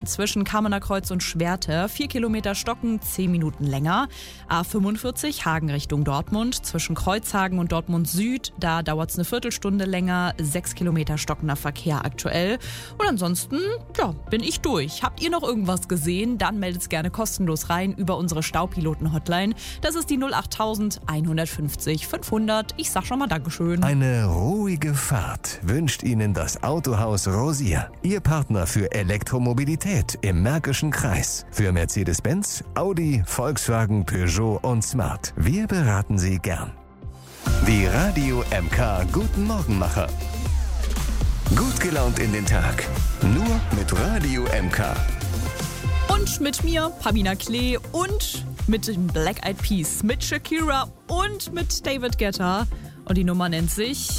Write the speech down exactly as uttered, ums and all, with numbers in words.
zwischen Kamener Kreuz und Schwerte. Vier Kilometer Stocken, zehn Minuten länger. A fünfundvierzig Hagen Richtung Dortmund. Zwischen Kreuzhagen und Dortmund Süd, da dauert es eine Viertelstunde länger. Sechs Kilometer stockender Verkehr aktuell. Und ansonsten, ja, bin ich durch. Habt ihr noch irgendwas gesehen? Dann meldet es gerne kostenlos rein über unsere Staupiloten-Hotline. Das ist die null acht hundertfünfzig fünfhundert. Ich sag schon mal Dankeschön. Eine ruhige Fahrt wünscht Ihnen das Autohaus Rosier. Ihr Partner für Elektromobilität im Märkischen Kreis. Für Mercedes-Benz, Audi, Volkswagen, Peugeot und Smart. Wir beraten Sie gern. Die Radio M K Guten Morgenmacher. Gut gelaunt in den Tag. Nur mit Radio M K. Und mit mir, Pamina Klee, und mit den Black Eyed Peas, mit Shakira und mit David Guetta. Und die Nummer nennt sich